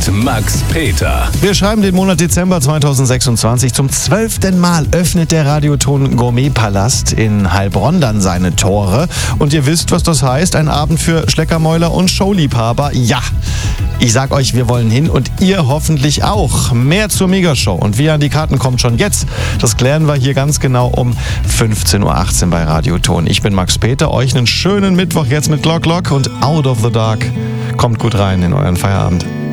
mit Max Peter. Wir schreiben den Monat Dezember 2026. Zum 12. Mal öffnet der Radioton Gourmet-Palast in Heilbronn dann seine Tore. Und ihr wisst, was das heißt. Ein Abend für Schleckermäuler und Showliebhaber. Ja, ich sag euch, wir wollen hin und ihr hoffentlich auch. Mehr zur Megashow und wie ihr an die Karten kommt schon jetzt. Das klären wir hier ganz genau um 15.18 Uhr bei Radioton. Ich bin Max Peter. Euch einen schönen Mittwoch jetzt mit Glock Glock und Out of the Dark. Kommt gut rein in euren Feierabend.